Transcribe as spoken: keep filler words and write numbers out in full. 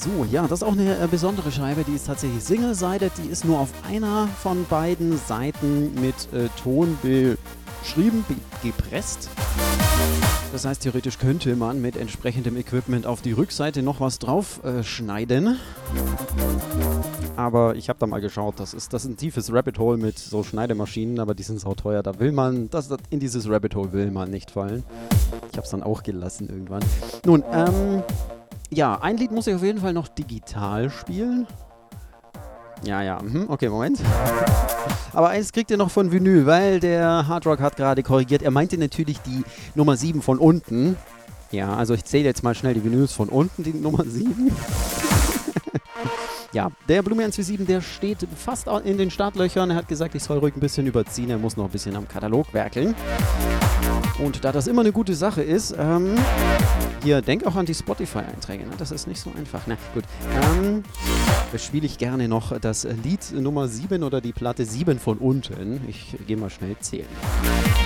So, ja, das ist auch eine äh, besondere Scheibe, die ist tatsächlich Single-Sided, die ist nur auf einer von beiden Seiten mit äh, Ton beschrieben, be gepresst. Das heißt, theoretisch könnte man mit entsprechendem Equipment auf die Rückseite noch was drauf äh, schneiden. Aber ich habe da mal geschaut, das ist, das ist ein tiefes Rabbit Hole mit so Schneidemaschinen, aber die sind sauteuer, da will man, das, das, in dieses Rabbit Hole will man nicht fallen. Ich habe es dann auch gelassen irgendwann. Nun, ähm, ja, ein Lied muss ich auf jeden Fall noch digital spielen. Ja, ja, mhm, okay, Moment. Aber eins kriegt ihr noch von Vinyl, weil der Hardrock hat gerade korrigiert. Er meinte natürlich die Nummer sieben von unten. Ja, also ich zähle jetzt mal schnell die Vinyls von unten, die Nummer sieben. Ja, der Blumi eins vier sieben, der steht fast in den Startlöchern. Er hat gesagt, ich soll ruhig ein bisschen überziehen. Er muss noch ein bisschen am Katalog werkeln. Und da das immer eine gute Sache ist, ähm, hier, denk auch an die Spotify-Einträge. Ne? Das ist nicht so einfach. Na gut, ähm, spiele ich gerne noch das Lied Nummer sieben oder die Platte sieben von unten. Ich gehe mal schnell zählen.